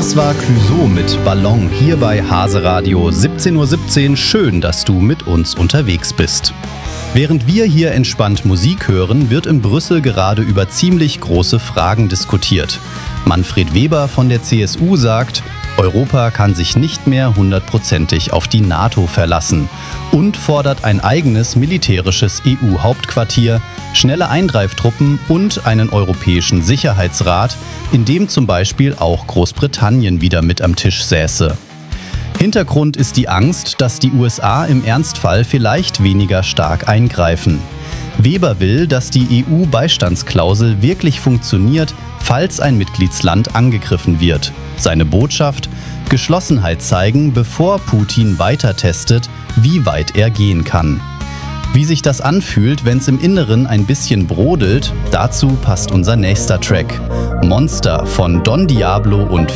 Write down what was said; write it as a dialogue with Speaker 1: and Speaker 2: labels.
Speaker 1: Das war Clouseau mit Ballon hier bei Hase Radio 17:17 Uhr. Schön, dass du mit uns unterwegs bist. Während wir hier entspannt Musik hören, wird in Brüssel gerade über ziemlich große Fragen diskutiert. Manfred Weber von der CSU sagt, Europa kann sich nicht mehr hundertprozentig auf die NATO verlassen und fordert ein eigenes militärisches EU-Hauptquartier, schnelle Eingreiftruppen und einen europäischen Sicherheitsrat, in dem zum Beispiel auch Großbritannien wieder mit am Tisch säße. Hintergrund ist die Angst, dass die USA im Ernstfall vielleicht weniger stark eingreifen. Weber will, dass die EU-Beistandsklausel wirklich funktioniert, falls ein Mitgliedsland angegriffen wird. Seine Botschaft: Geschlossenheit zeigen, bevor Putin weiter testet, wie weit er gehen kann. Wie sich das anfühlt, wenn es im Inneren ein bisschen brodelt, dazu passt unser nächster Track. Monster von Don Diablo und